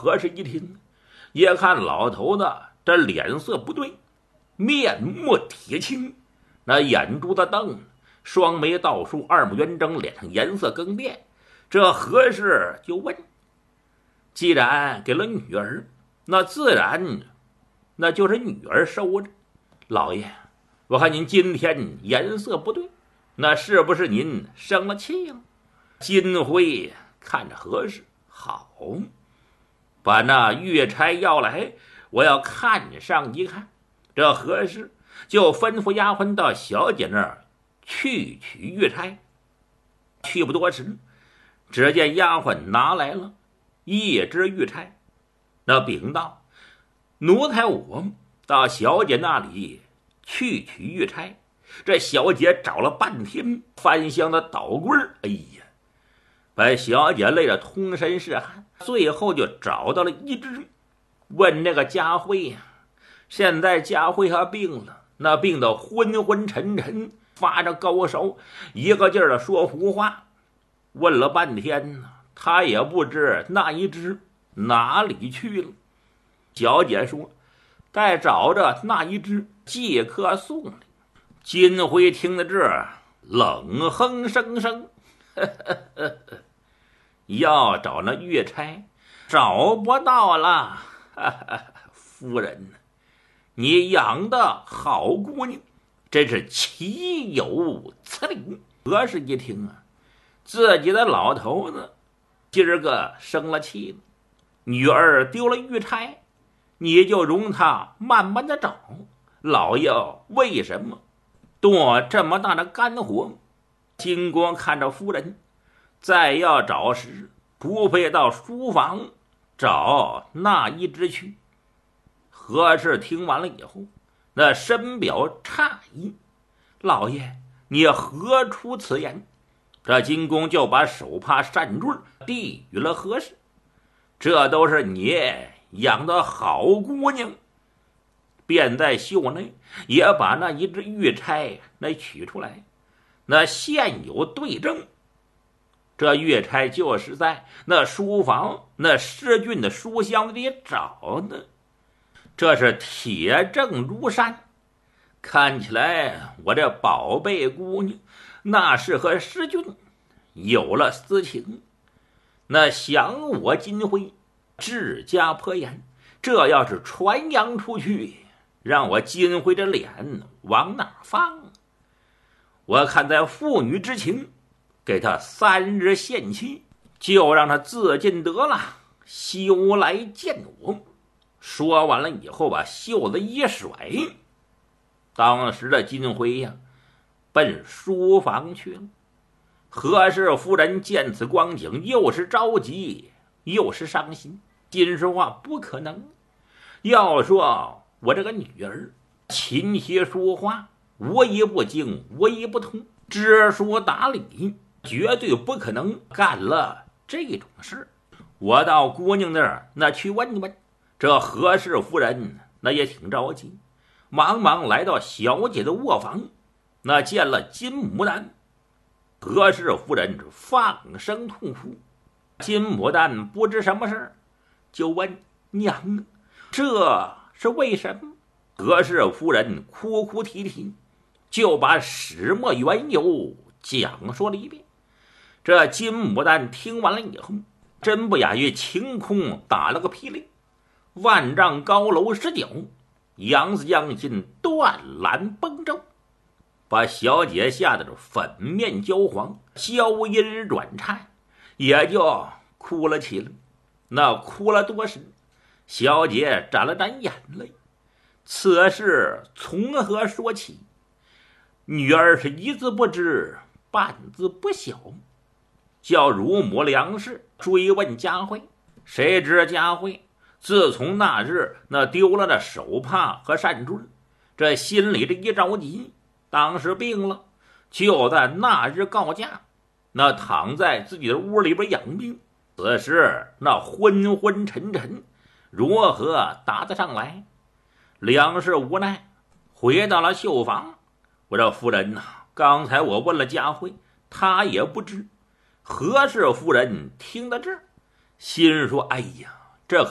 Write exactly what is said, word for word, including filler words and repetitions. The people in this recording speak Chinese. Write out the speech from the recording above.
何氏一听，也看老头子这脸色不对，面目铁青，那眼珠子瞪，双眉倒竖，二目圆睁，脸上颜色更变。这何氏就问：既然给了女儿，那自然那就是女儿收着。老爷，我看您今天颜色不对，那是不是您生了气了？金辉看着何氏，好，把那玉钗要来，我要看上一看。这何氏就吩咐丫鬟到小姐那儿去取玉钗。去不多时，只见丫鬟拿来了一只玉钗，那禀道：奴才我到小姐那里去取玉钗。这小姐找了半天，翻箱的倒柜，哎呀，把小姐累得通身是汗，最后就找到了一只。问那个佳慧呀、啊，现在佳慧她病了，那病得昏昏沉沉，发着高烧，一个劲儿的说胡话。问了半天呢，他也不知那一只哪里去了。小姐说：待找着那一只，即刻送来。金辉听得这冷哼声声，呵呵呵呵，要找那玉钗找不到了。呵呵，夫人，你养的好姑娘，真是岂有此理！何氏一听啊，自己的老头子今儿个生了气了，女儿丢了玉钗，你就容他慢慢的找。老爷为什么多这么大的干活？金光看着夫人，再要找时，不配到书房找那一只去。何氏听完了以后，那深表诧异：老爷，你何出此言？这金公就把手帕扇坠递与了何氏：这都是你养的好姑娘。便在袖内也把那一只玉钗那取出来，那现有对证。这玉钗就是在那书房那施俊的书箱里找的，这是铁证如山。看起来我这宝贝姑娘那是和施俊有了私情，那想我金辉治家颇严，这要是传扬出去，让我金辉的脸往哪放？我看在父女之情，给他三日限期，就让他自尽得了，休来见我。说完了以后，把袖子一甩，当时的金辉呀，奔书房去了。何氏夫人见此光景，又是着急又是伤心。金氏话不可能，要说我这个女儿琴棋书画无一不精，无一不通，知书达理，绝对不可能干了这种事。我到姑娘那儿那去问问。这何氏夫人那也挺着急，忙忙来到小姐的卧房，那见了金牡丹。何氏夫人放声痛哭，金牡丹不知什么事，就问娘，这是为什么？何氏夫人哭哭啼啼，就把始末缘由讲说了一遍。这金牡丹听完了以后，真不亚于晴空打了个霹雳，万丈高楼失脚，杨子将军断缆崩舟，把小姐吓得粉面焦黄，娇音软颤，也就哭了起来。那哭了多时，小姐沾了沾眼泪。此事从何说起？女儿是一字不知，半字不晓。叫乳母梁氏追问佳慧，谁知佳慧自从那日那丢了那手帕和扇坠，这心里这一着急，当时病了，就在那日告假，那躺在自己的屋里边养病。此时那昏昏沉沉，如何答得上来？梁氏无奈回到了绣房。我说夫人呐、啊，刚才我问了佳慧，她也不知。何氏夫人听到这儿，心说：哎呀，